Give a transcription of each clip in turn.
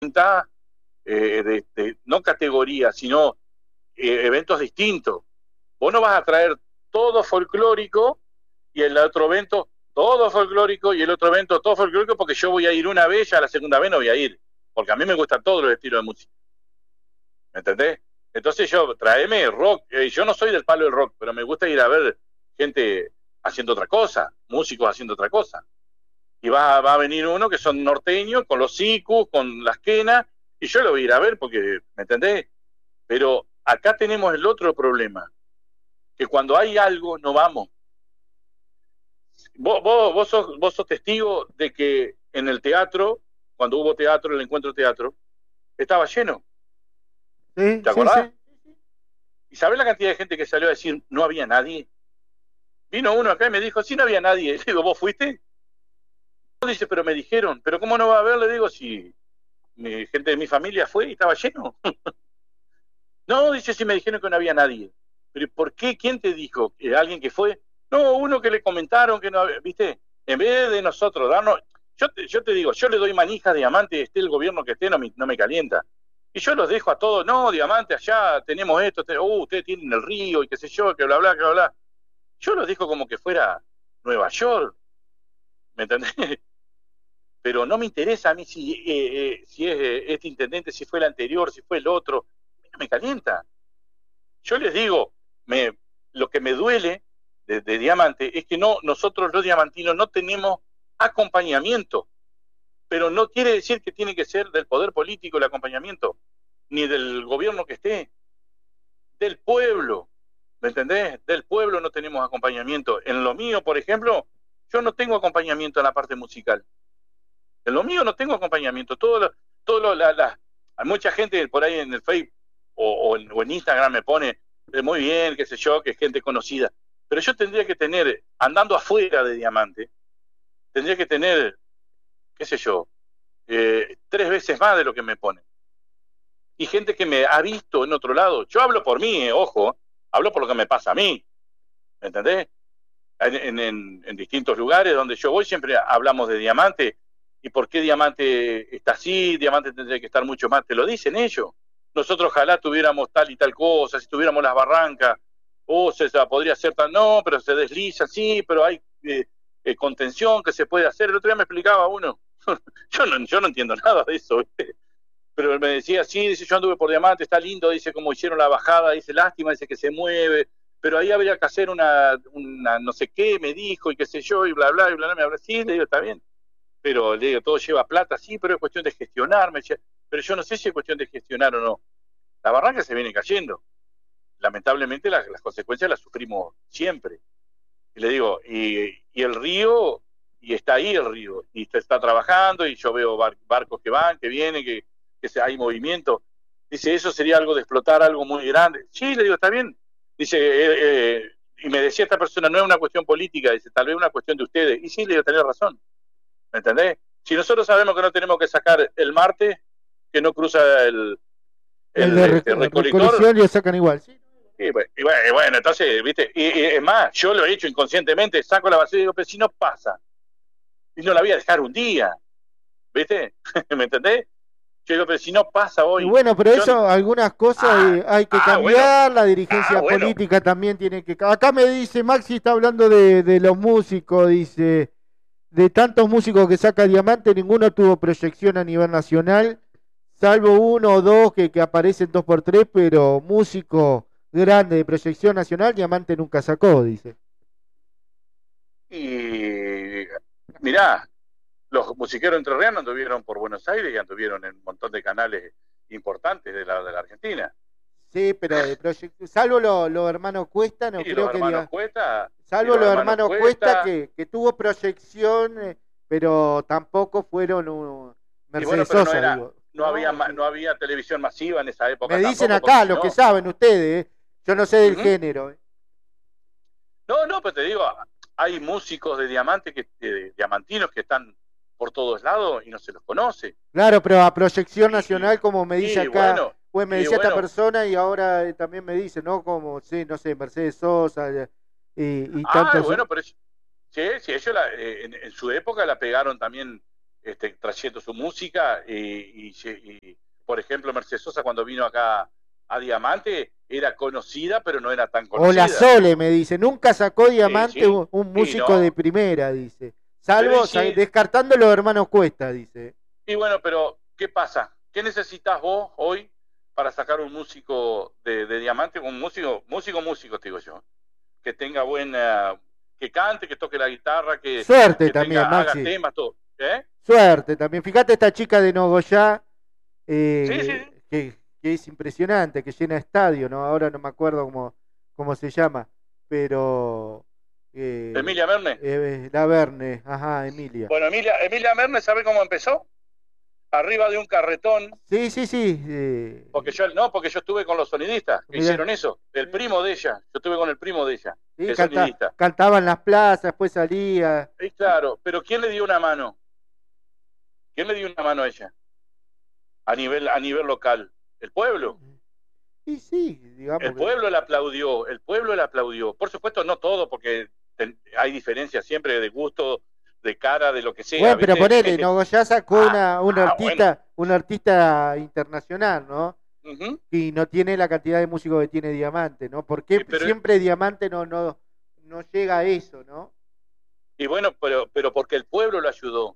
no categorías, sino eventos distintos. Vos no vas a traer todo folclórico y el otro evento todo folclórico y el otro evento todo folclórico, porque yo voy a ir una vez, ya la segunda vez no voy a ir, porque a mí me gustan todos los estilos de música. ¿Me entendés? Entonces traeme rock. Yo no soy del palo del rock, pero me gusta ir a ver gente haciendo otra cosa, músicos haciendo otra cosa. Y va a venir uno que son norteños, con los sicus, con las quenas, y yo lo voy a ir a ver porque, ¿me entendés? Pero acá tenemos el otro problema, que cuando hay algo no vamos. Vos sos testigo de que en el teatro, cuando hubo teatro, el encuentro teatro, estaba lleno. Sí, ¿Te acordás? Sí. ¿Y sabés la cantidad de gente que salió a decir no había nadie? Vino uno acá y me dijo, sí, no había nadie. Le digo, ¿vos fuiste? Dice, pero me dijeron, pero ¿cómo no va a haber? Le digo, si gente de mi familia fue y estaba lleno. No, dice, sí, me dijeron que no había nadie. ¿Pero por qué? ¿Quién te dijo? ¿Alguien que fue? No, uno que le comentaron que no había, ¿viste? En vez de nosotros darnos... Yo te digo, yo le doy manija de diamante, esté el gobierno que esté, no me calienta. Y yo los dejo a todos, no, diamante, allá tenemos esto, ustedes tienen el río y qué sé yo, que bla, bla, que bla, bla. Yo los dejo como que fuera Nueva York, ¿me entendés? Pero no me interesa a mí si es este intendente, si fue el anterior, si fue el otro, no me calienta. Yo les digo, lo que me duele de Diamante es que nosotros los diamantinos no tenemos acompañamiento, pero no quiere decir que tiene que ser del poder político el acompañamiento, ni del gobierno que esté, del pueblo, ¿me entendés? Del pueblo no tenemos acompañamiento. En lo mío, por ejemplo, yo no tengo acompañamiento en la parte musical. En lo mío no tengo acompañamiento. Hay mucha gente por ahí en el Facebook o en Instagram me pone muy bien, qué sé yo, que es gente conocida. Pero yo tendría que tener, andando afuera de Diamante, tendría que tener, qué sé yo, 3 veces más de lo que me ponen. Y gente que me ha visto en otro lado. Yo hablo por mí, ojo, hablo por lo que me pasa a mí. ¿Me entendés? En distintos lugares donde yo voy siempre hablamos de Diamante. ¿Y por qué Diamante está así? Diamante tendría que estar mucho más. Te lo dicen ellos. Nosotros ojalá tuviéramos tal y tal cosa, si tuviéramos las barrancas, podría ser tal, no, pero se desliza, sí, pero hay contención que se puede hacer. El otro día me explicaba uno. yo no entiendo nada de eso, ¿viste? Pero él me decía, sí, dice, yo anduve por Diamante, está lindo, dice, como hicieron la bajada, dice, lástima, dice que se mueve, pero ahí habría que hacer una no sé qué, me dijo, y qué sé yo, y bla, bla, y bla, bla, me habla, sí, le digo, está bien, pero le digo, todo lleva plata, sí, pero es cuestión de gestionar, me decía, pero yo no sé si es cuestión de gestionar o no. La barranca se viene cayendo, lamentablemente las consecuencias las sufrimos siempre. Y le digo, y el río, y está ahí el río, y está trabajando, y yo veo barcos que van, que vienen, que hay movimiento. Dice, eso sería algo de explotar algo muy grande. Sí, le digo, está bien. Dice, y me decía esta persona, no es una cuestión política, dice, tal vez una cuestión de ustedes. Y sí, le digo, tenés razón. ¿Me entendés? Si nosotros sabemos que no tenemos que sacar el martes, que no cruza el recolector, y lo sacan igual, ¿sí? Y bueno, entonces, ¿viste? Y es más, yo lo he hecho inconscientemente, saco la basura y digo, pero si no pasa. Y no la voy a dejar un día. ¿Viste? ¿Me entendés? Yo digo, pero si no pasa hoy. Y bueno, pero eso, algunas cosas hay que cambiar, bueno, la dirigencia política también tiene que... Acá me dice, Maxi está hablando de los músicos, dice, de tantos músicos que saca Diamante, ninguno tuvo proyección a nivel nacional, salvo uno o dos que aparecen 2x3, pero músico grande de proyección nacional, Diamante nunca sacó, dice. Y mirá, los musiqueros entrerrianos anduvieron por Buenos Aires y anduvieron en un montón de canales importantes de la Argentina. Sí, pero de proyección, salvo los hermanos Cuesta, no sí, creo los que hermanos Cuesta, salvo los hermanos Cuesta que tuvo proyección, pero tampoco fueron Mercedes Sosa, digo. No había televisión masiva en esa época. Me dicen acá, los que saben ustedes, yo no sé del género. No, pero te digo, hay músicos de Diamante, diamantinos que están por todos lados y no se los conoce. Claro, pero a proyección nacional, como me dice acá, bueno, pues me decía esta persona y ahora también me dice, ¿no? Como, sí, no sé, Mercedes Sosa y tantos... bueno, pero sí, ellos en su época la pegaron también trayendo su música y, por ejemplo, Mercedes Sosa cuando vino acá a Diamante era conocida, pero no era tan conocida. O la Sole me dice, nunca sacó Diamante un músico de primera, dice. Salvo descartando los hermanos Cuesta, dice. Y bueno, pero ¿qué pasa? ¿Qué necesitas vos hoy para sacar un músico de Diamante? Un músico, te digo yo. Que tenga buena, que cante, que toque la guitarra, suerte que también, Maxi. haga temas, todo. Suerte también. Fíjate esta chica de Nogoyá, sí. Que es impresionante, que llena estadio, ¿no? Ahora no me acuerdo cómo se llama, pero... Emilia Merne. La Verne, ajá, Emilia. Bueno, Emilia Merne, ¿sabe cómo empezó? Arriba de un carretón. Sí. Porque yo estuve con los sonidistas que hicieron eso. El primo de ella. Yo estuve con el primo de ella. Sí, cantaba en las plazas, después salía. Sí, claro, pero ¿quién le dio una mano? ¿Quién le dio una mano a ella? A nivel local. ¿El pueblo? Y sí, digamos. El pueblo la aplaudió. Por supuesto, no todo, porque hay diferencias siempre de gusto, de cara, de lo que sea. Bueno, pero ponele, Nogoyá sacó un artista internacional, ¿no? Uh-huh. Y no tiene la cantidad de músicos que tiene Diamante, ¿no? ¿Por qué siempre Diamante no llega a eso, no? Y bueno, pero porque el pueblo lo ayudó.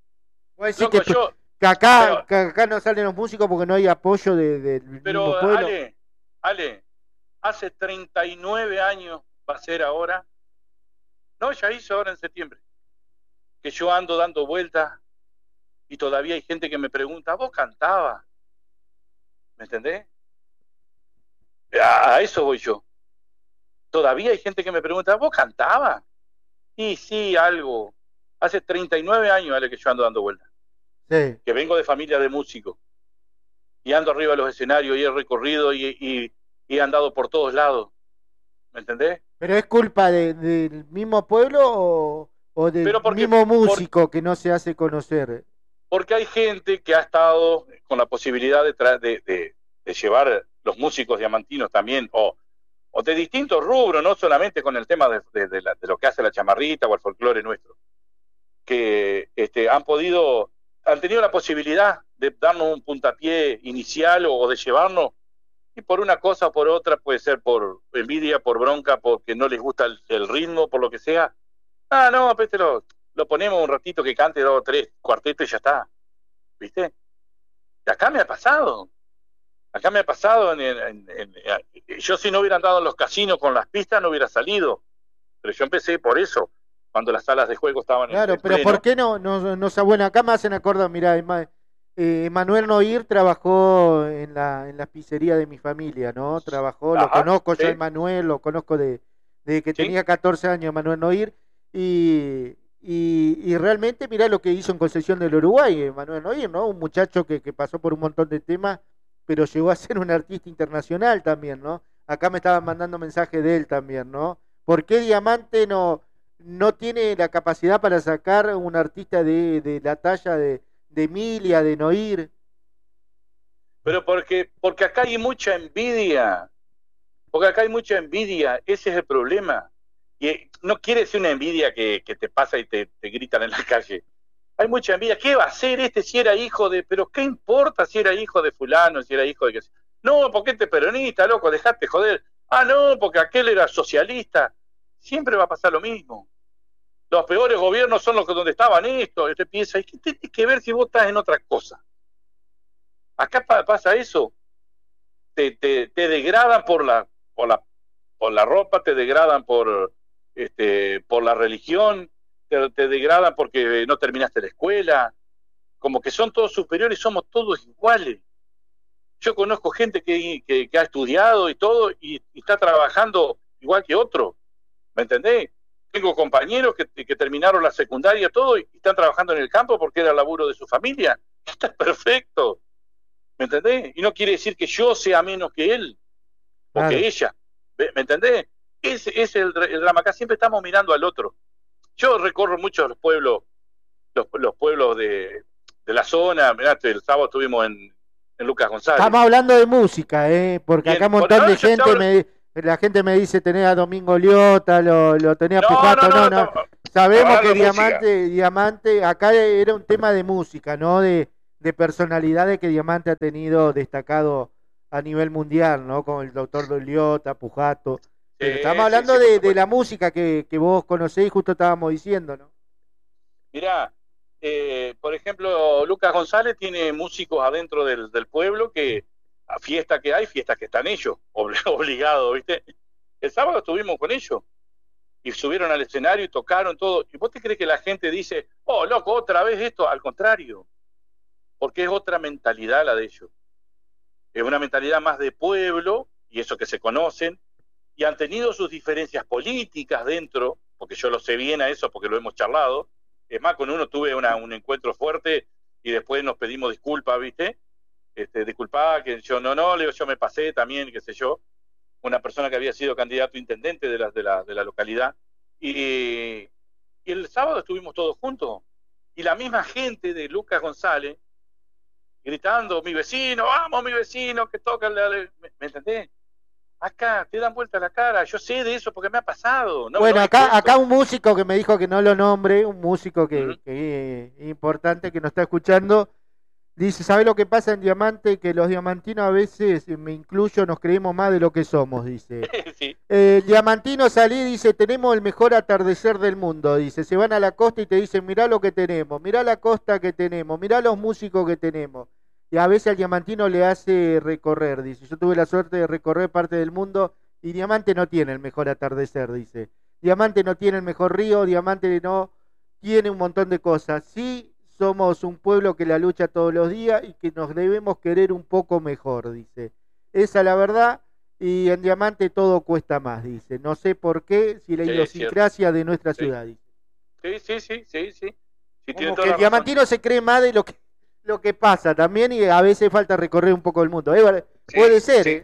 Que acá no salen los músicos porque no hay apoyo del mismo pueblo. Pero, Ale, hace 39 años va a ser ahora. No, ya hizo ahora en septiembre. Que yo ando dando vueltas y todavía hay gente que me pregunta, ¿vos cantabas? ¿Me entendés? A eso voy yo. Todavía hay gente que me pregunta, ¿vos cantabas? Y sí, algo. Hace 39 años, Ale, que yo ando dando vueltas. Sí. Que vengo de familia de músicos. Y ando arriba de los escenarios y he recorrido y he andado por todos lados. ¿Me entendés? ¿Pero es culpa del mismo pueblo o del mismo músico que no se hace conocer? Porque hay gente que ha estado con la posibilidad de llevar los músicos diamantinos también, o de distintos rubros, no solamente con el tema de lo que hace la chamarrita o el folclore nuestro, que han tenido la posibilidad de darnos un puntapié inicial o de llevarnos, y por una cosa o por otra, puede ser por envidia, por bronca, porque no les gusta el ritmo, por lo que sea. No, pues lo ponemos un ratito que cante 2 o 3 cuartetos y ya está. ¿Viste? Y acá me ha pasado. Yo si no hubiera andado en los casinos con las pistas no hubiera salido. Pero yo empecé por eso, cuando las salas de juego estaban claro, pero pleno. ¿Por qué no bueno, acá me hacen acordar, mirá, Manuel Noir trabajó en la pizzería de mi familia, ¿no? Trabajó, lo conozco yo, Manuel, lo conozco de que tenía 14 años, Manuel Noir, y realmente mirá lo que hizo en Concepción del Uruguay, Manuel Noir, ¿no? Un muchacho que pasó por un montón de temas, pero llegó a ser un artista internacional también, ¿no? Acá me estaban mandando mensajes de él también, ¿no? ¿Por qué Diamante no tiene la capacidad para sacar un artista de la talla de Emilia, de Noir? Pero porque acá hay mucha envidia. Ese es el problema. Y no quiere decir una envidia que te pasa y te gritan en la calle. Hay mucha envidia. ¿Qué va a hacer si era hijo de...? Pero ¿qué importa si era hijo de fulano, si era hijo de... No, porque este peronista, loco, dejate joder. No, porque aquel era socialista. Siempre va a pasar lo mismo. Los peores gobiernos son los que donde estaban estos. Usted piensa, ¿qué tienes que ver si vos estás en otra cosa? Acá pasa eso. Te degradan por la ropa, te degradan por la religión, te degradan porque no terminaste la escuela. Como que son todos superiores, somos todos iguales. Yo conozco gente que ha estudiado y todo y está trabajando igual que otro. ¿Me entendés? Tengo compañeros que terminaron la secundaria todo y están trabajando en el campo porque era el laburo de su familia. Está perfecto. ¿Me entendés? Y no quiere decir que yo sea menos que él o que ella. ¿Me entendés? Ese es el drama. Acá siempre estamos mirando al otro. Yo recorro mucho los pueblos de la zona. Mirá, el sábado estuvimos en Lucas González. Estamos hablando de música, porque acá un montón de gente la gente me dice, tenés a Domingo Liotta, lo tenés a Pujato, no. sabemos que Diamante, acá era un tema de música, ¿no? De personalidades que Diamante ha tenido destacado a nivel mundial, ¿no? Como el doctor Doliota, Pujato. Pero estamos hablando de la música que vos conocéis, justo estábamos diciendo, ¿no? Mirá, por ejemplo, Lucas González tiene músicos adentro del pueblo que a fiestas que están ellos, obligados, ¿viste? El sábado estuvimos con ellos y subieron al escenario y tocaron todo. ¿Y vos te crees que la gente dice, oh, loco, otra vez esto? Al contrario, porque es otra mentalidad la de ellos. Es una mentalidad más de pueblo, y eso que se conocen, y han tenido sus diferencias políticas dentro, porque yo lo sé bien a eso, porque lo hemos charlado. Es más, con uno tuve un encuentro fuerte y después nos pedimos disculpas, ¿viste? Disculpá, que yo yo me pasé también, qué sé yo. Una persona que había sido candidato a intendente de la localidad. Y el sábado estuvimos todos juntos. Y la misma gente de Lucas González, gritando, mi vecino, vamos, mi vecino, que toca. ¿Me entendés? Acá te dan vuelta la cara, yo sé de eso porque me ha pasado. Bueno, acá un músico que me dijo que no lo nombre, un músico que es importante, que nos está escuchando, dice, ¿sabe lo que pasa en Diamante? Que los diamantinos a veces, me incluyo, nos creemos más de lo que somos, dice. Sí. El diamantino salí, dice, tenemos el mejor atardecer del mundo, dice, se van a la costa y te dicen, mirá lo que tenemos, mirá la costa que tenemos, mirá los músicos que tenemos. Y a veces al diamantino le hace recorrer, dice, yo tuve la suerte de recorrer parte del mundo y Diamante no tiene el mejor atardecer, dice. Diamante no tiene el mejor río, Diamante no tiene un montón de cosas. Sí, somos un pueblo que la lucha todos los días y que nos debemos querer un poco mejor, dice. Esa es la verdad, y en Diamante todo cuesta más, dice. No sé por qué, si la idiosincrasia de nuestra ciudad, dice. Sí. Como que el diamantino se cree más de lo que pasa también, y a veces falta recorrer un poco el mundo. Puede ser.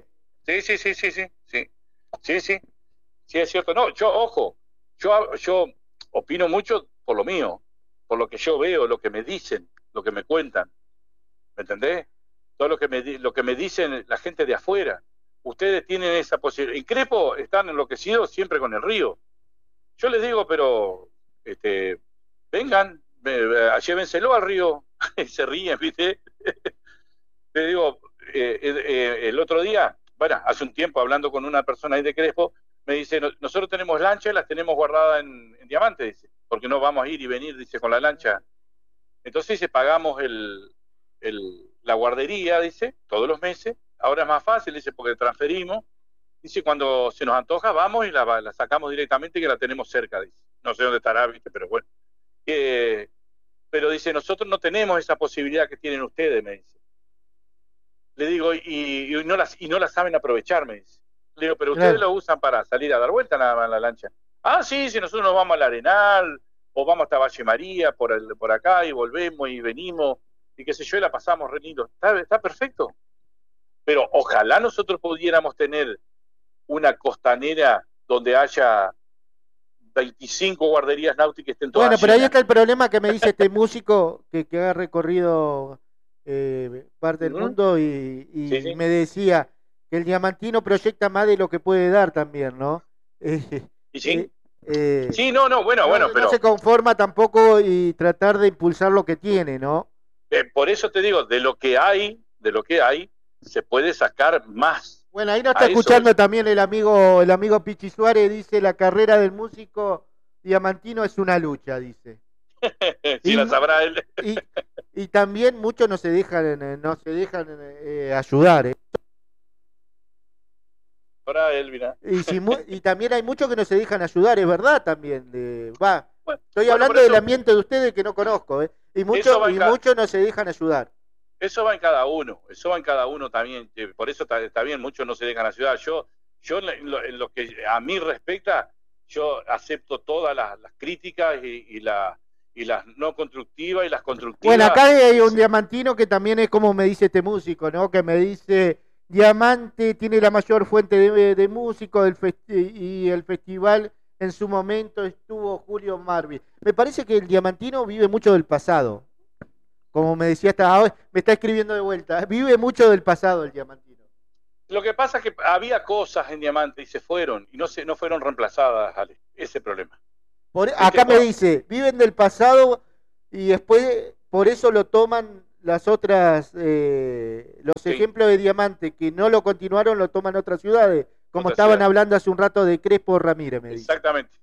Sí, es cierto. No, yo opino mucho por lo mío, por lo que yo veo, lo que me dicen, lo que me cuentan. ¿Me entendés? Todo lo que me dicen la gente de afuera. Ustedes tienen esa posibilidad. En Crespo están enloquecidos siempre con el río. Yo les digo, pero vengan, llévenselo al río. Se ríen, ¿viste? Le digo, el otro día, bueno, hace un tiempo hablando con una persona ahí de Crespo, me dice, nosotros tenemos lanchas, las tenemos guardadas en Diamante, dice, porque no vamos a ir y venir, dice, con la lancha. Entonces dice, pagamos la guardería, dice, todos los meses. Ahora es más fácil, dice, porque transferimos. Dice, cuando se nos antoja, vamos y la sacamos directamente, que la tenemos cerca, dice. No sé dónde estará, ¿viste? Pero bueno. Pero dice, nosotros no tenemos esa posibilidad que tienen ustedes, me dice. Le digo, y no la saben aprovechar, me dice. Le digo, pero ustedes lo usan para salir a dar vuelta nada más en la lancha. Ah, sí, si nosotros nos vamos al Arenal, o vamos hasta Valle María, por acá, y volvemos y venimos, y qué sé yo, y la pasamos re lindo. Está perfecto. Pero ojalá nosotros pudiéramos tener una costanera donde haya 25 guarderías náuticas que estén todas llenas. Pero ahí está el problema que me dice este músico que ha recorrido parte del mundo y sí. Me decía que el diamantino proyecta más de lo que puede dar también, ¿no? ¿Y sí? Bueno, pero no se conforma tampoco y tratar de impulsar lo que tiene, ¿no? Por eso te digo, de lo que hay, se puede sacar más. Bueno, ahí nos está escuchando también el amigo Pichi Suárez, dice, la carrera del músico diamantino es una lucha, dice. Sí, la sabrá él. Y también muchos no se dejan ayudar, Para él, mira. Y también hay muchos que no se dejan ayudar, es verdad también. Estoy hablando del ambiente de ustedes que no conozco, y muchos no se dejan ayudar. Eso va en cada uno también. Por eso está bien, muchos no se dejan ayudar. Yo en lo que a mí respecta, yo acepto todas las críticas y las no constructivas y las constructivas. Bueno, acá hay un diamantino que también es como me dice este músico, ¿no? Que me dice, Diamante tiene la mayor fuente de músicos y el festival en su momento estuvo Julio Marvin. Me parece que el diamantino vive mucho del pasado. Como me decía hasta ahora, me está escribiendo de vuelta, vive mucho del pasado el diamantino. Lo que pasa es que había cosas en Diamante y se fueron, y no fueron reemplazadas, Ale, ese problema. Acá me dice, viven del pasado y después por eso lo toman las otras, los ejemplos de Diamante, que no lo continuaron, lo toman otras ciudades, como estaban hablando hace un rato de Crespo Ramírez, me dice. Exactamente.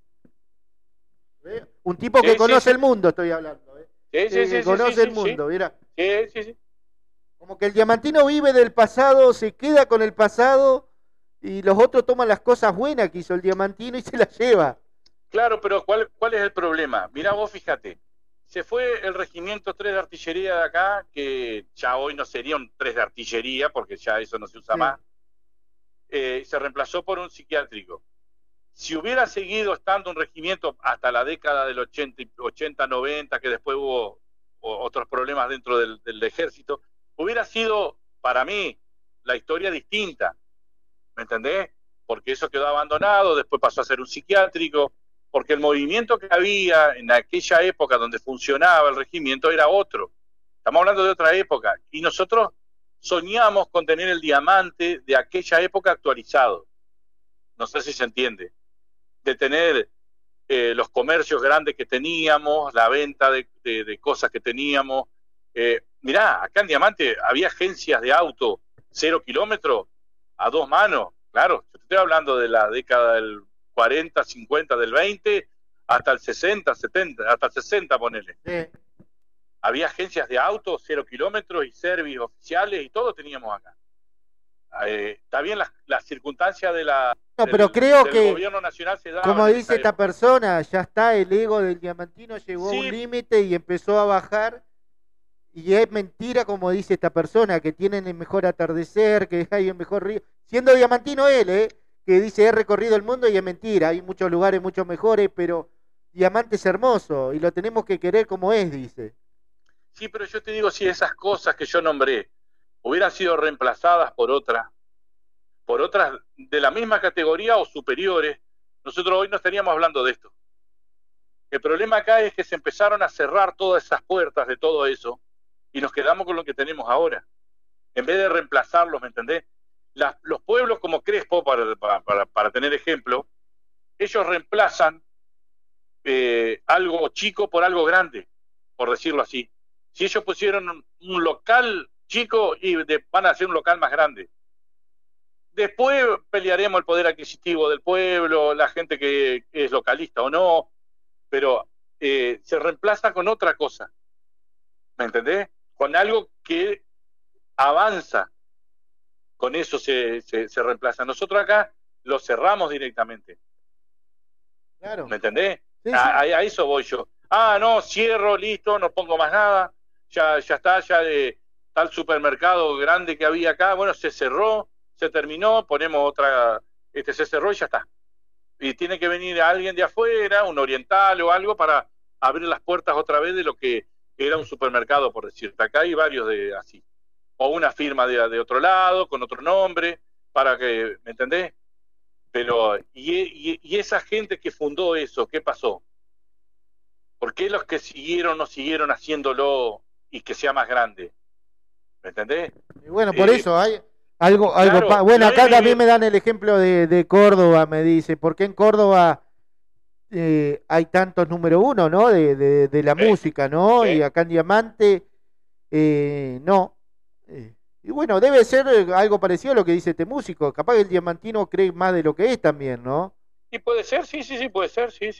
Un tipo que conoce el mundo, estoy hablando. Que conoce el mundo, mira. Sí. Como que el diamantino vive del pasado, se queda con el pasado y los otros toman las cosas buenas que hizo el diamantino y se las lleva. Claro, pero ¿cuál es el problema? Mirá vos, fíjate. Se fue el regimiento 3 de artillería de acá, que ya hoy no sería un 3 de artillería, porque ya eso no se usa más. Se reemplazó por un psiquiátrico. Si hubiera seguido estando un regimiento hasta la década del 80, 90, que después hubo otros problemas dentro del ejército, hubiera sido, para mí, la historia distinta. ¿Me entendés? Porque eso quedó abandonado, después pasó a ser un psiquiátrico, porque el movimiento que había en aquella época donde funcionaba el regimiento era otro. Estamos hablando de otra época. Y nosotros soñamos con tener el diamante de aquella época actualizado. No sé si se entiende. De tener los comercios grandes que teníamos, la venta de cosas que teníamos. Mirá, acá en Diamante había agencias de auto 0 kilómetros a 2 manos. Claro, yo te estoy hablando de la década del 40, 50, del 20, hasta el 60, 70, hasta el 60, ponele. Sí. Había agencias de autos 0 kilómetros y servicios oficiales y todo teníamos acá. Está bien las circunstancias de pero creo del que gobierno nacional se da. Como dice esta persona, ya está, el ego del diamantino llegó a un límite y empezó a bajar. Y es mentira, como dice esta persona, que tienen el mejor atardecer, que hay el mejor río. Siendo diamantino él, que dice he recorrido el mundo, y es mentira. Hay muchos lugares mucho mejores, pero Diamante es hermoso y lo tenemos que querer como es, dice. Sí, pero yo te digo, si esas cosas que yo nombré hubieran sido reemplazadas por otras de la misma categoría o superiores, nosotros hoy no estaríamos hablando de esto. El problema acá es que se empezaron a cerrar todas esas puertas de todo eso y nos quedamos con lo que tenemos ahora, en vez de reemplazarlos, ¿me entendés? Los pueblos como Crespo, para tener ejemplo, ellos reemplazan algo chico por algo grande, por decirlo así. Si ellos pusieron un local chico y van a hacer un local más grande. Después pelearemos el poder adquisitivo del pueblo, la gente que es localista o no, pero se reemplaza con otra cosa, ¿me entendés? Con algo que avanza, con eso se reemplaza. Nosotros acá lo cerramos directamente. Claro. ¿Me entendés? Sí. A eso voy yo. No, cierro, listo, no pongo más nada, ya está, tal supermercado grande que había acá, bueno, se cerró, se terminó, ponemos otra, se cerró y ya está. Y tiene que venir alguien de afuera, un oriental o algo, para abrir las puertas otra vez de lo que era un supermercado, por decirte. Acá hay varios de así. O una firma de otro lado, con otro nombre, para que, ¿me entendés? Pero, y esa gente que fundó eso, ¿qué pasó? ¿Por qué los que siguieron no siguieron haciéndolo y que sea más grande? ¿Me entendés? Y bueno, por eso hay algo claro, bueno, acá también me dan el ejemplo de Córdoba, me dice, ¿por qué en Córdoba hay tantos número uno, ¿no? De la música, ¿no? Y acá en Diamante, no. Y bueno, debe ser algo parecido a lo que dice este músico. Capaz que el diamantino cree más de lo que es también, ¿no? Sí, puede ser, sí, puede ser, sí.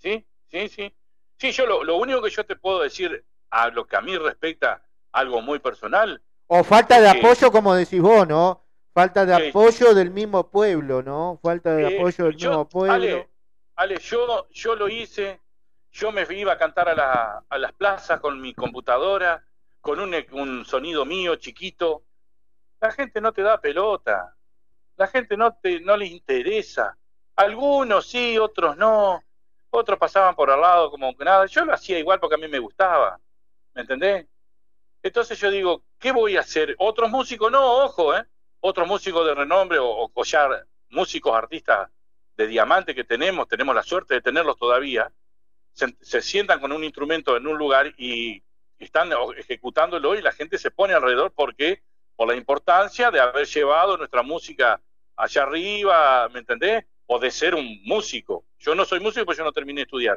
Sí, yo lo único que yo te puedo decir, a lo que a mí respecta, algo muy personal. O falta de apoyo, como decís vos, ¿no? Falta de apoyo del mismo pueblo, ¿no? Falta de apoyo del mismo pueblo. Ale, yo lo hice, yo me iba a cantar a las plazas con mi computadora, con un sonido mío chiquito. La gente no te da pelota, la gente no les interesa. Algunos sí, otros no, otros pasaban por al lado como que nada. Yo lo hacía igual porque a mí me gustaba, ¿me entendés? Entonces yo digo, ¿qué voy a hacer? Otros músicos, no, ojo, otros músicos de renombre o ya músicos, artistas de diamante que tenemos la suerte de tenerlos todavía, se sientan con un instrumento en un lugar y están ejecutándolo y la gente se pone alrededor porque por la importancia de haber llevado nuestra música allá arriba, ¿me entendés? O de ser un músico. Yo no soy músico porque yo no terminé de estudiar,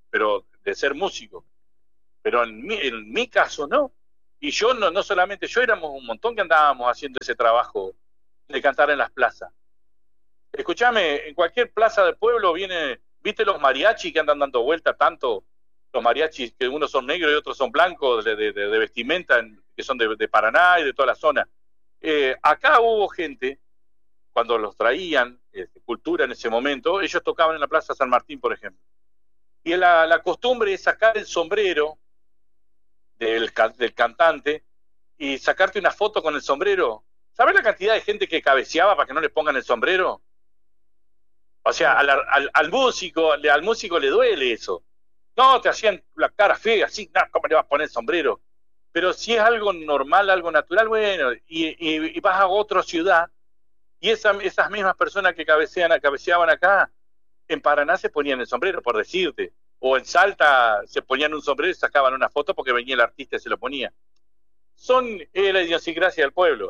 pero de ser músico. Pero en mi caso no. Y yo no solamente yo, éramos un montón que andábamos haciendo ese trabajo de cantar en las plazas. Escuchame, en cualquier plaza del pueblo ¿viste los mariachis que andan dando vueltas tanto? Los mariachis, que unos son negros y otros son blancos, de vestimenta, que son de Paraná y de toda la zona. Acá hubo gente, cuando los traían, cultura en ese momento, ellos tocaban en la Plaza San Martín, por ejemplo. Y la costumbre es sacar el sombrero del cantante y sacarte una foto con el sombrero. ¿Sabes la cantidad de gente que cabeceaba para que no le pongan el sombrero? O sea, al músico le duele eso. No, te hacían la cara fea, así, no, ¿cómo le vas a poner el sombrero? Pero si es algo normal, algo natural, bueno, y vas a otra ciudad, y esas mismas personas que cabeceaban acá, en Paraná se ponían el sombrero, por decirte. O en Salta se ponían un sombrero y sacaban una foto porque venía el artista y se lo ponía. Son la idiosincrasia del pueblo.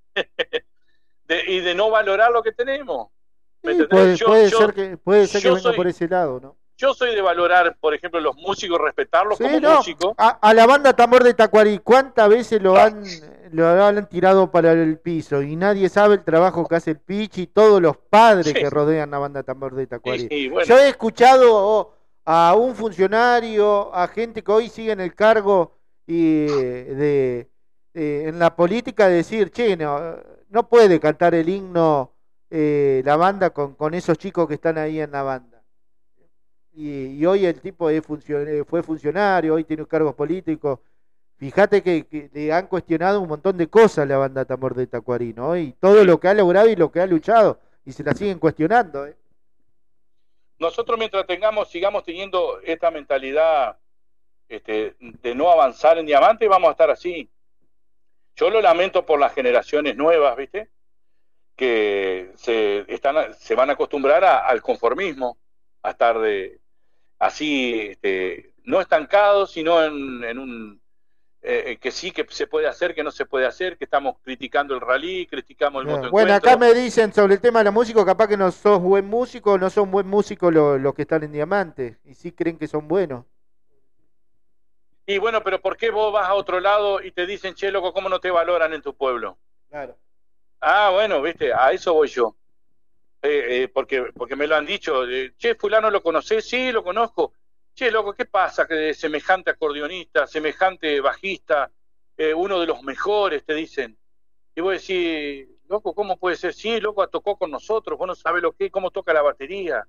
Y de no valorar lo que tenemos. Sí, puede ser que venga por ese lado, ¿no? Yo soy de valorar, por ejemplo, los músicos, respetarlos sí, como músicos. A la banda Tambor de Tacuarí, ¿cuántas veces lo han tirado para el piso? Y nadie sabe el trabajo que hace el Pichi y todos los padres que rodean la banda Tambor de Tacuarí. Sí, bueno. Yo he escuchado a un funcionario, a gente que hoy sigue en el cargo y en la política decir, che, no puede cantar el himno la banda con esos chicos que están ahí en la banda. Y hoy el tipo fue funcionario, hoy tiene cargos políticos. Fíjate que le han cuestionado un montón de cosas la banda Tambor de Tacuarí, ¿no? Y todo lo que ha logrado y lo que ha luchado, y se la siguen cuestionando, ¿eh? Nosotros mientras sigamos teniendo esta mentalidad de no avanzar en diamante, vamos a estar así. Yo lo lamento por las generaciones nuevas, ¿viste? Que se van a acostumbrar al conformismo, a estar así, no estancados, sino en un que sí, que se puede hacer, que no se puede hacer, que estamos criticando el rally, criticamos el motoencuentro. Bueno, acá me dicen sobre el tema de la música, capaz que no sos buen músico, no son buen músico los que están en Diamante, y sí creen que son buenos. Y bueno, pero ¿por qué vos vas a otro lado y te dicen, che, loco, cómo no te valoran en tu pueblo? Claro. Ah, bueno, viste, a eso voy yo. Porque me lo han dicho, che, fulano lo conocés, sí, lo conozco. Che, loco, ¿qué pasa? Que semejante acordeonista, semejante bajista, uno de los mejores, te dicen. Y vos decís, loco, ¿cómo puede ser? Sí, loco, tocó con nosotros, vos no sabés cómo toca la batería,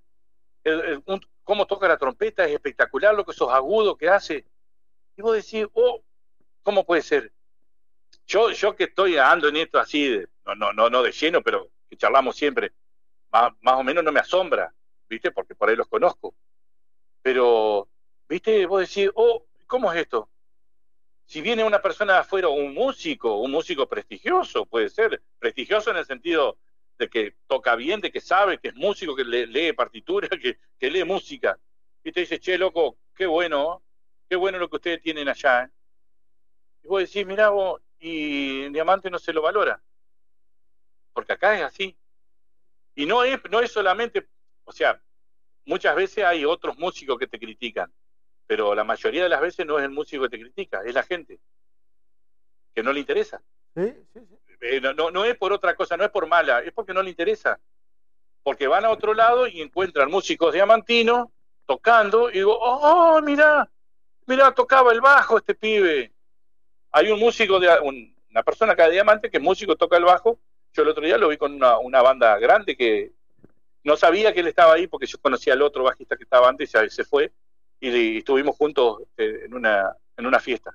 cómo toca la trompeta, es espectacular, lo que esos agudos que hace. Y vos decís, oh, ¿cómo puede ser? Yo que ando en esto así, no de lleno, pero que charlamos siempre, más o menos no me asombra, ¿viste? Porque por ahí los conozco. Pero, ¿viste? Vos decís, oh, ¿cómo es esto? Si viene una persona de afuera, un músico prestigioso, puede ser, prestigioso en el sentido de que toca bien, de que sabe, que es músico, que lee partitura, que lee música, y te dice, che, loco, qué bueno lo que ustedes tienen allá, ¿eh? Y vos decís, mirá vos, y en Diamante no se lo valora, porque acá es así. Y no es solamente, o sea, muchas veces hay otros músicos que te critican, pero la mayoría de las veces no es el músico que te critica, es la gente que no le interesa. Sí. No es por otra cosa, no es por mala, es porque no le interesa. Porque van a otro lado y encuentran músicos diamantinos tocando y digo, oh, mirá, tocaba el bajo este pibe. Hay un músico, una persona acá de Diamante que es músico, toca el bajo. Yo el otro día lo vi con una banda grande que no sabía que él estaba ahí porque yo conocía al otro bajista que estaba antes y se fue. Y estuvimos juntos en una fiesta.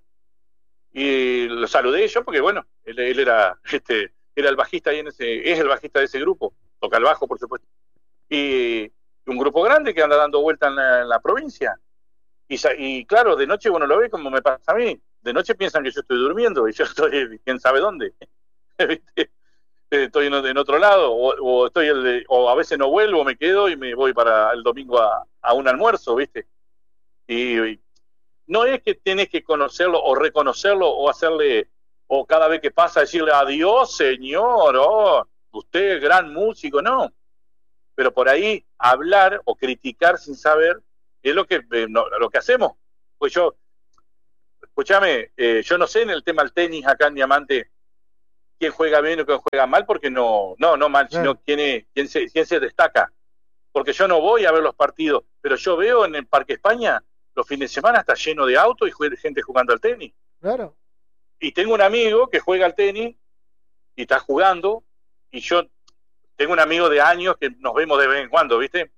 Y lo saludé yo porque, bueno, él era el bajista ahí es el bajista de ese grupo, toca el bajo, por supuesto. Y un grupo grande que anda dando vuelta en la provincia. Y claro, de noche uno lo ve como me pasa a mí. De noche piensan que yo estoy durmiendo y yo estoy quién sabe dónde. Estoy en otro lado, o a veces no vuelvo, me quedo y me voy para el domingo a un almuerzo, ¿viste? Y no es que tenés que conocerlo o reconocerlo o hacerle, o cada vez que pasa decirle adiós, señor, oh, usted es gran músico, no. Pero por ahí hablar o criticar sin saber es lo que, lo que hacemos. Pues yo, escúchame, yo no sé en el tema del tenis acá en Diamante quién juega bien o quién juega mal, porque no mal, sino quién se destaca. Porque yo no voy a ver los partidos, pero yo veo en el Parque España los fines de semana está lleno de autos y gente jugando al tenis. Claro. Y tengo un amigo que juega al tenis y está jugando, y yo tengo un amigo de años que nos vemos de vez en cuando, ¿viste?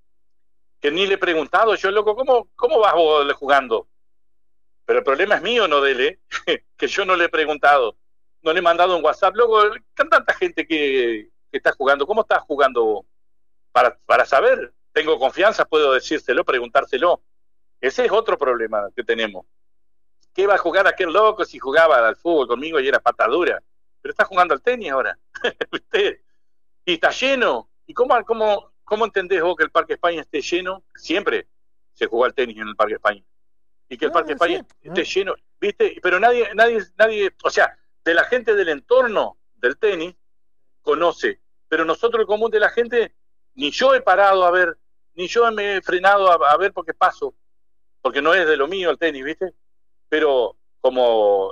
Que ni le he preguntado, yo, loco, ¿cómo vas vos jugando? Pero el problema es mío, no de él, que yo no le he preguntado, no le he mandado un WhatsApp, loco, con tanta gente que está jugando, ¿cómo estás jugando vos? Para saber, tengo confianza, puedo decírselo, preguntárselo. Ese es otro problema que tenemos. ¿Qué va a jugar aquel loco si jugaba al fútbol conmigo y era patadura? Pero está jugando al tenis ahora. ¿Viste? Y está lleno. ¿Y cómo entendés vos que el Parque España esté lleno? Siempre se jugó al tenis en el Parque España. Y que el Parque España esté lleno, ¿viste? Pero nadie, o sea, de la gente del entorno del tenis conoce. Pero nosotros, el común de la gente, ni yo he parado a ver, ni yo me he frenado a ver por qué paso. Porque no es de lo mío el tenis, ¿viste? Pero como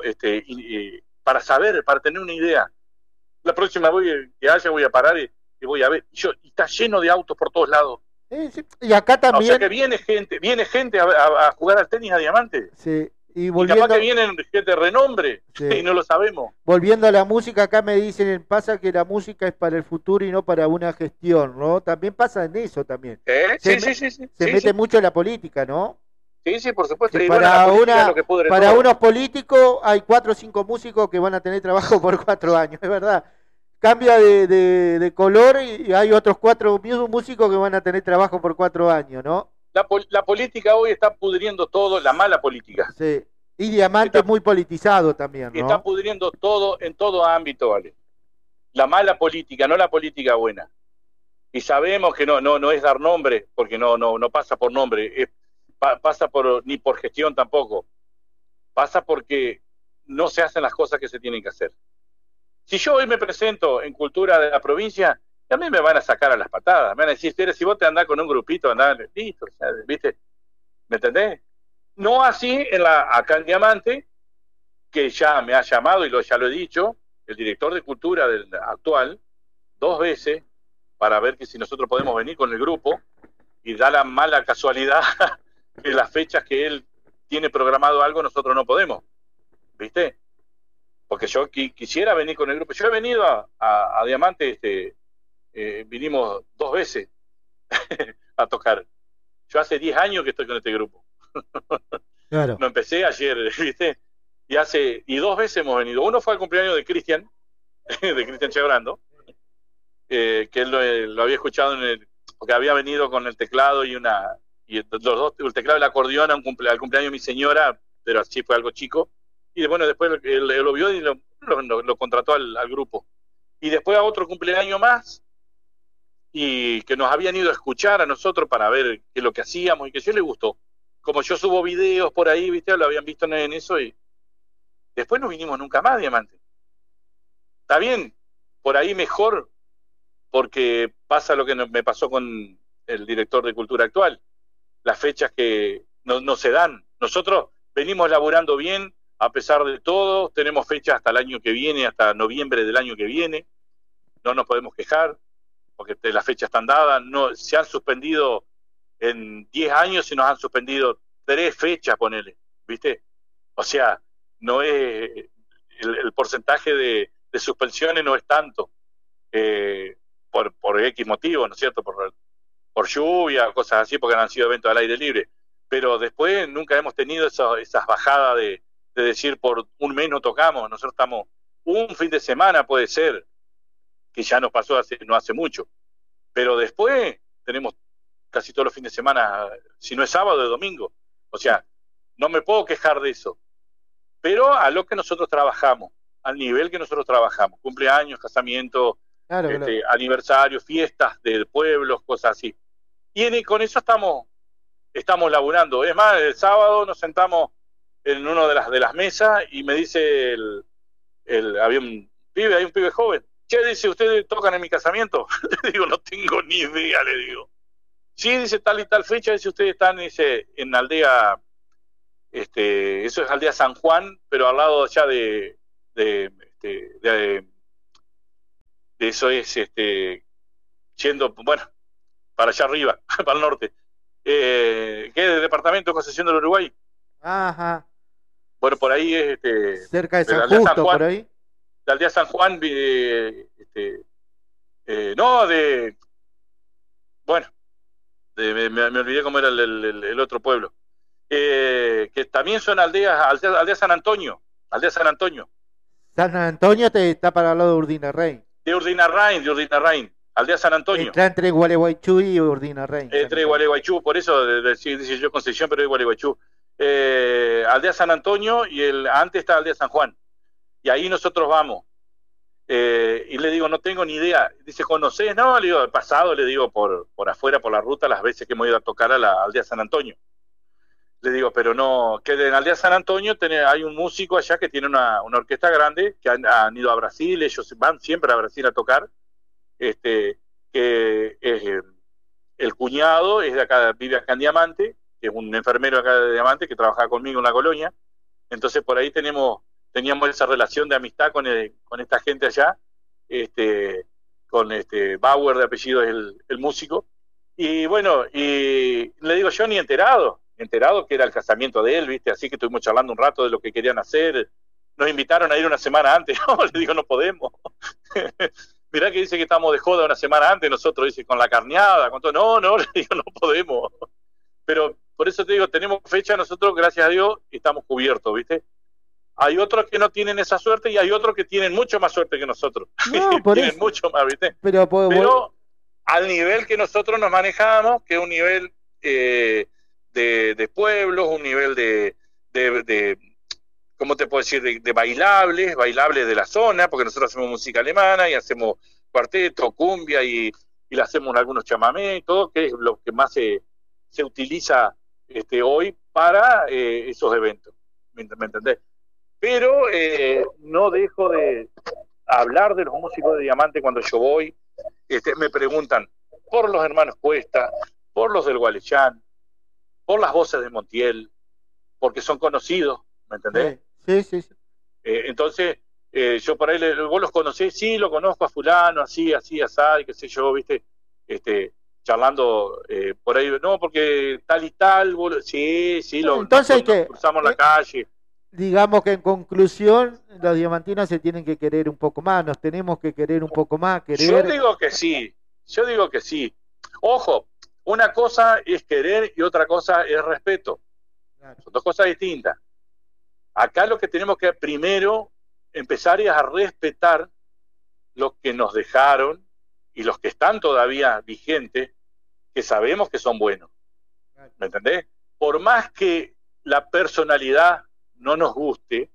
para saber, para tener una idea. La próxima voy a parar y voy a ver. Y está lleno de autos por todos lados. Sí. Y acá también. O sea que viene gente a jugar al tenis a Diamante. Sí. Y capaz que vienen gente de renombre, sí. Y no lo sabemos. Volviendo a la música, acá me dicen, pasa que la música es para el futuro y no para una gestión, ¿no? También pasa en eso también. Sí. Se mete mucho en la política, ¿no? Sí, por supuesto. Y para unos políticos hay 4 o 5 músicos que van a tener trabajo por 4 años, es verdad. Cambia de color y hay otros 4 músicos que van a tener trabajo por 4 años, ¿no? La política hoy está pudriendo todo, la mala política. Sí. Y Diamante es muy politizado también, ¿no? Está pudriendo todo en todo ámbito, ¿vale? La mala política, no la política buena. Y sabemos que no es dar nombre, porque no pasa por nombre, pasa ni por gestión tampoco. Pasa porque no se hacen las cosas que se tienen que hacer. Si yo hoy me presento en Cultura de la provincia, también me van a sacar a las patadas. Me van a decir, si vos te andás con un grupito, andás, listo, ¿viste? ¿Me entendés? No así acá en Diamante, que ya me ha llamado, y ya lo he dicho, el director de Cultura del actual, 2 veces, para ver que si nosotros podemos venir con el grupo, y da la mala casualidad que las fechas que él tiene programado algo, nosotros no podemos. ¿Viste? Porque yo quisiera venir con el grupo. Yo he venido a Diamante, vinimos 2 veces a tocar. Yo hace 10 años que estoy con este grupo. Claro. No empecé ayer, ¿viste? Y 2 veces hemos venido. Uno fue al cumpleaños de Cristian Chebrando, que él lo había escuchado porque había venido con el teclado y los dos, el teclado y el acordeón al cumpleaños de mi señora, pero así fue algo chico. Y bueno, después él lo vio y lo contrató al grupo. Y después a otro cumpleaños más, y que nos habían ido a escuchar a nosotros para ver qué es lo que hacíamos, y que yo le gustó. Como yo subo videos por ahí, ¿viste? Lo habían visto en eso, y después no vinimos nunca más, Diamante. Está bien, por ahí mejor, porque pasa lo que me pasó con el director de Cultura actual. Las fechas que no se dan. Nosotros venimos laburando bien, a pesar de todo, tenemos fechas hasta el año que viene, hasta noviembre del año que viene. No nos podemos quejar, porque las fechas están dadas. No, se han suspendido en 10 años, se nos han suspendido 3 fechas, ponele, ¿viste? O sea, no es el porcentaje de suspensiones no es tanto, por X motivo, ¿no es cierto? Por lluvia, cosas así, porque han sido eventos al aire libre. Pero después nunca hemos tenido esas bajadas de decir por un mes no tocamos. Nosotros estamos un fin de semana, puede ser, que ya nos pasó no hace mucho. Pero después tenemos casi todos los fines de semana, si no es sábado, es domingo. O sea, no me puedo quejar de eso. Pero a lo que nosotros trabajamos, al nivel que nosotros trabajamos, cumpleaños, casamientos, claro. Aniversarios, fiestas de pueblos, cosas así. Y con eso estamos laburando. Es más, el sábado nos sentamos en una de las mesas y me dice había un pibe joven. Che, dice, ¿ustedes tocan en mi casamiento? Le digo, no tengo ni idea, le digo. Sí, dice tal y tal fecha, dice ustedes están, dice, en aldea, eso es aldea San Juan, pero al lado allá de eso es, yendo, bueno, para allá arriba, para el norte. ¿Qué es el departamento de Concepción del Uruguay? Ajá. Bueno, por ahí es, cerca de San Justo, San Juan, por ahí. La aldea San Juan, bueno, me olvidé cómo era el otro pueblo. Que también son aldea San Antonio. Aldea San Antonio. San Antonio está para el lado de Urdinarrain. De Urdinarrain. Aldea San Antonio. Está entre Gualeguaychú y Urdinarrain. Entre Gualeguaychú, por eso dice yo Concepción, pero es Gualeguaychú. Aldea San Antonio y antes está Aldea San Juan. Y ahí nosotros vamos. Y le digo, no tengo ni idea. Dice, ¿conocés? No, le digo, pasado, le digo, por afuera, por la ruta, las veces que hemos ido a tocar a la Aldea San Antonio. Le digo, pero no, que en la Aldea San Antonio hay un músico allá que tiene una orquesta grande, que han ido a Brasil, ellos van siempre a Brasil a tocar, que es el cuñado, es de acá, vive acá en Diamante, que es un enfermero acá de Diamante, que trabajaba conmigo en la colonia. Entonces por ahí teníamos esa relación de amistad con esta gente allá, con Bauer de apellido es el músico. Y bueno, y le digo, yo ni enterado que era el casamiento de él, ¿viste? Así que estuvimos charlando un rato de lo que querían hacer. Nos invitaron a ir una semana antes. No, le digo, no podemos. Mirá que dice que estamos de joda una semana antes, nosotros, dice, con la carneada, con todo. No, le digo, no podemos. Pero por eso te digo, tenemos fecha, nosotros, gracias a Dios, estamos cubiertos, ¿viste? Hay otros que no tienen esa suerte y hay otros que tienen mucho más suerte que nosotros. No, por tienen eso. Mucho más, ¿viste? Pero al nivel que nosotros nos manejamos, que es un nivel de pueblos, un nivel de ¿cómo te puedo decir? De bailables de la zona, porque nosotros hacemos música alemana y hacemos cuarteto, cumbia y le hacemos algunos chamamés y todo, que es lo que más se utiliza hoy para esos eventos. ¿Me entendés? Pero no dejo de hablar de los músicos de Diamante cuando yo voy. Me preguntan por los hermanos Cuesta, por los del Gualechán, por las voces de Montiel, porque son conocidos, ¿me entendés? Sí. Entonces, yo por ahí, ¿vos los conocés? Sí, lo conozco a fulano, así, y qué sé yo, ¿viste? Charlando por ahí, no, porque tal y tal, sí, entonces nos cruzamos la calle. Digamos que en conclusión, los diamantinos se tienen que querer un poco más, nos tenemos que querer un poco más. Yo digo que sí. Ojo, una cosa es querer y otra cosa es respeto. Claro. Son dos cosas distintas. Acá lo que tenemos que primero empezar es a respetar los que nos dejaron y los que están todavía vigentes, que sabemos que son buenos. ¿Me entendés? Por más que la personalidad no nos guste,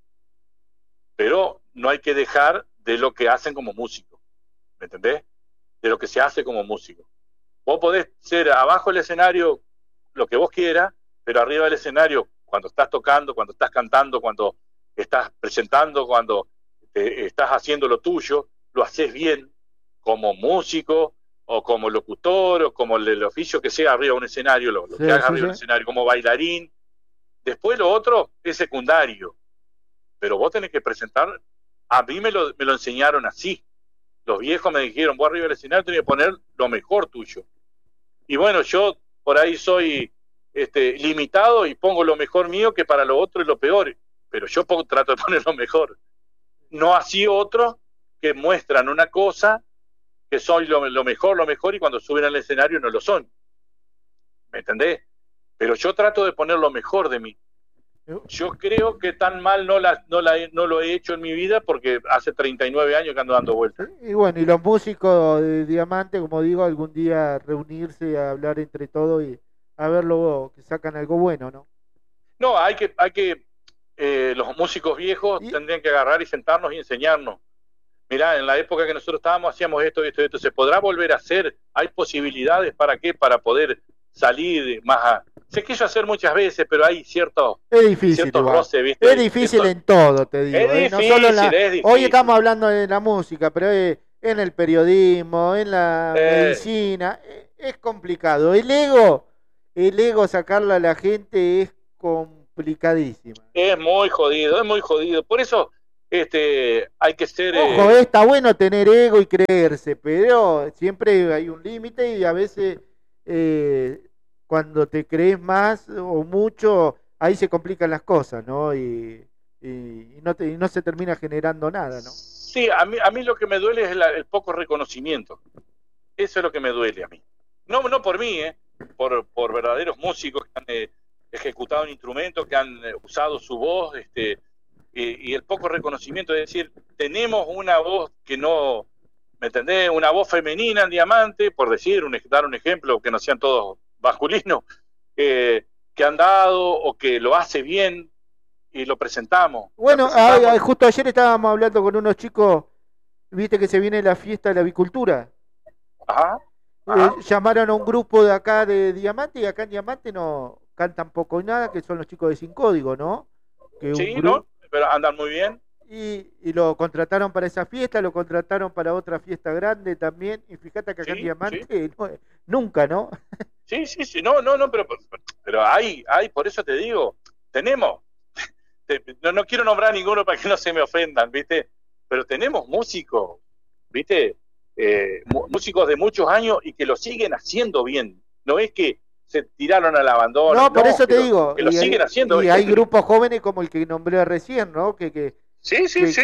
pero no hay que dejar de lo que hacen como músicos. ¿Me entendés? De lo que se hace como músico. Vos podés ser abajo del escenario lo que vos quieras, pero arriba del escenario, cuando estás tocando, cuando estás cantando, cuando estás presentando, cuando estás haciendo lo tuyo, lo haces bien, como músico, o como locutor, o como el oficio que sea arriba de un escenario, lo que hagas arriba de un escenario, como bailarín. Después lo otro es secundario, pero vos tenés que presentar. A mí me lo enseñaron así. Los viejos me dijeron, vos arriba del escenario tenés que poner lo mejor tuyo. Y bueno, yo por ahí soy limitado y pongo lo mejor mío, que para lo otro es lo peor, pero yo trato de poner lo mejor. No así otros que muestran una cosa, que soy lo mejor, y cuando suben al escenario no lo son. ¿Me entendés? Pero yo trato de poner lo mejor de mí. Yo creo que tan mal no lo he hecho en mi vida, porque hace 39 años que ando dando vueltas. Y bueno, y los músicos de Diamante, como digo, algún día reunirse, a hablar entre todos y a ver luego que sacan algo bueno, ¿no? No, hay que los músicos viejos tendrían que agarrar y sentarnos y enseñarnos. Mirá, en la época que nosotros estábamos hacíamos esto, ¿se podrá volver a hacer? ¿Hay posibilidades para qué? Para poder salir más se quiso hacer muchas veces, pero hay cierto roce, ¿viste? Es difícil en todo, te digo. Es difícil, Hoy estamos hablando de la música, pero en el periodismo, en la medicina, es complicado. El ego sacarlo a la gente es complicadísimo. Es muy jodido. Por eso hay que ser... Ojo, está bueno tener ego y creerse, pero siempre hay un límite y a veces cuando te crees más o mucho, ahí se complican las cosas, ¿no? Y no se termina generando nada, ¿no? Sí, a mí lo que me duele es el poco reconocimiento. Eso es lo que me duele a mí. No por mí, por verdaderos músicos que han ejecutado un instrumento, que han usado su voz, y el poco reconocimiento, es decir, tenemos una voz que no, ¿me entendés? Una voz femenina en Diamante, por dar un ejemplo, que no sean todos masculinos, que han dado o que lo hace bien y lo presentamos. Bueno, justo ayer estábamos hablando con unos chicos, viste que se viene la fiesta de la avicultura. Ajá. Llamaron a un grupo de acá de Diamante y acá en Diamante no cantan poco y nada, que son los chicos de Sin Código, ¿no? Sí, ¿no? Pero andan muy bien. Y lo contrataron para esa fiesta, lo contrataron para otra fiesta grande también, y fíjate que acá en Diamante nunca, ¿no? Sí, no, pero hay, por eso te digo, tenemos, no quiero nombrar a ninguno para que no se me ofendan, ¿viste? Pero tenemos músicos, ¿viste? Músicos de muchos años y que lo siguen haciendo bien, no es que se tiraron al abandono. No, por eso te digo. Que lo siguen haciendo. Y hay grupos jóvenes como el que nombré recién, ¿no? Sí.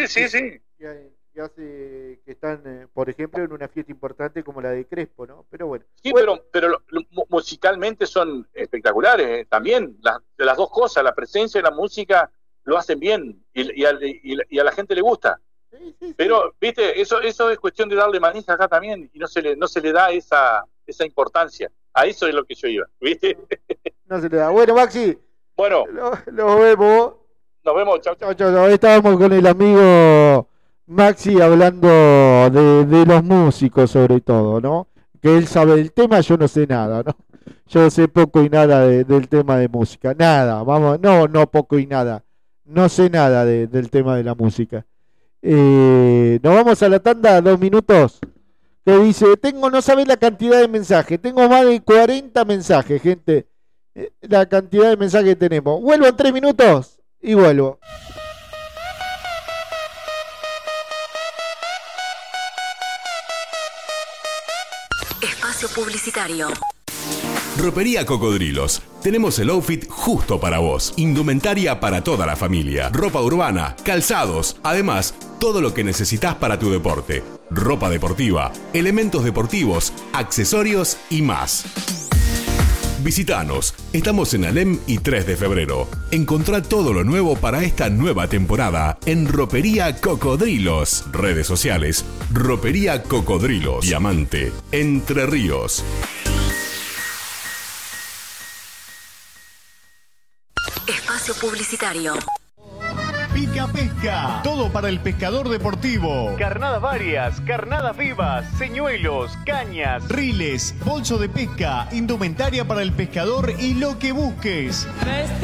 Que están, por ejemplo, en una fiesta importante como la de Crespo, ¿no? Pero bueno. Sí, pero musicalmente son espectaculares también. Las dos cosas, la presencia y la música lo hacen bien y a la gente le gusta. Sí. Pero, viste, eso es cuestión de darle manija acá también y no se le da esa importancia. A eso es lo que yo iba, ¿viste? No se le da. Bueno, Maxi. Bueno. Nos vemos. Nos vemos, chao. Estábamos con el amigo Maxi hablando de los músicos sobre todo, ¿no? Que él sabe del tema, yo no sé nada, ¿no? Yo sé poco y nada del tema de música. Nada, vamos, no poco y nada. No sé nada del tema de la música. Nos vamos a la tanda, 2 minutos. Que dice, no sabés la cantidad de mensajes, tengo más de 40 mensajes, gente. La cantidad de mensajes que tenemos. Vuelvo en 3 minutos y vuelvo. Espacio publicitario. Ropería Cocodrilos. Tenemos el outfit justo para vos. Indumentaria para toda la familia. Ropa urbana, calzados. Además, todo lo que necesitas para tu deporte. Ropa deportiva, elementos deportivos, accesorios y más. Visítanos. Estamos en Alem y 3 de febrero. Encontrá todo lo nuevo para esta nueva temporada en Ropería Cocodrilos. Redes sociales. Ropería Cocodrilos. Diamante. Entre Ríos. Espacio publicitario. Pica Pesca, todo para el pescador deportivo. Carnadas varias, carnadas vivas, señuelos, cañas, riles, bolso de pesca, indumentaria para el pescador y lo que busques.